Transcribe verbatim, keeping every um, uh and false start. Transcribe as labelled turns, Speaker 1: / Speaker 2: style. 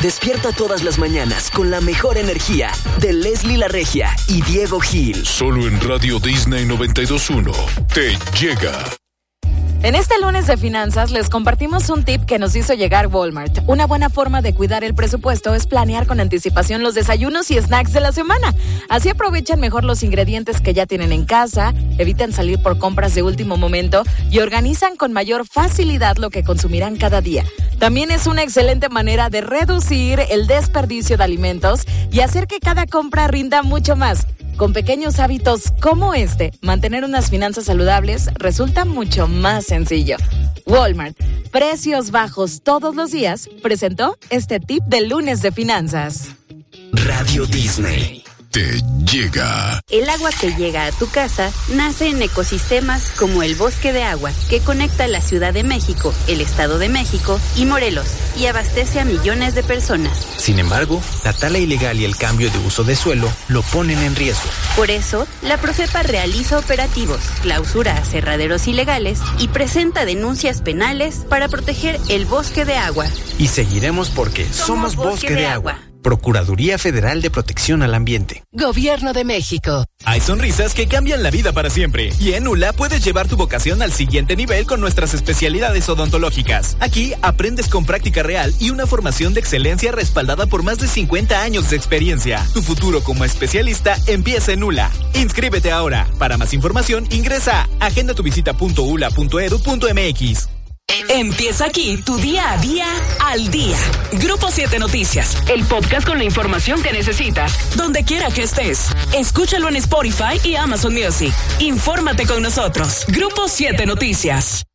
Speaker 1: Despierta todas las mañanas con la mejor energía de Leslie La Regia y Diego Gil.
Speaker 2: Solo en Radio Disney noventa y dos punto uno te llega.
Speaker 3: En este lunes de finanzas les compartimos un tip que nos hizo llegar Walmart. Una buena forma de cuidar el presupuesto es planear con anticipación los desayunos y snacks de la semana. Así aprovechan mejor los ingredientes que ya tienen en casa, evitan salir por compras de último momento y organizan con mayor facilidad lo que consumirán cada día. También es una excelente manera de reducir el desperdicio de alimentos y hacer que cada compra rinda mucho más. Con pequeños hábitos como este, mantener unas finanzas saludables resulta mucho más sencillo. Walmart, precios bajos todos los días, presentó este tip del lunes de finanzas.
Speaker 1: Radio Disney
Speaker 2: te llega.
Speaker 4: El agua que llega a tu casa nace en ecosistemas como el Bosque de Agua, que conecta la Ciudad de México, el Estado de México y Morelos, y abastece a millones de personas.
Speaker 5: Sin embargo, la tala ilegal y el cambio de uso de suelo lo ponen en riesgo.
Speaker 4: Por eso, la Profepa realiza operativos, clausura aserraderos ilegales y presenta denuncias penales para proteger el Bosque de Agua.
Speaker 5: Y seguiremos porque somos, somos Bosque, Bosque de, de Agua. Agua. Procuraduría Federal de Protección al Ambiente.
Speaker 6: Gobierno de México.
Speaker 7: Hay sonrisas que cambian la vida para siempre. Y en ULA puedes llevar tu vocación al siguiente nivel con nuestras especialidades odontológicas. Aquí aprendes con práctica real y una formación de excelencia respaldada por más de cincuenta años de experiencia. Tu futuro como especialista empieza en ULA. Inscríbete ahora. Para más información, ingresa a agenda tu visita punto u l a punto e d u punto m x.
Speaker 6: Empieza aquí tu día a día al día. Grupo siete Noticias, el podcast con la información que necesitas, donde quiera que estés. Escúchalo en Spotify y Amazon Music. Infórmate con nosotros. Grupo siete Noticias.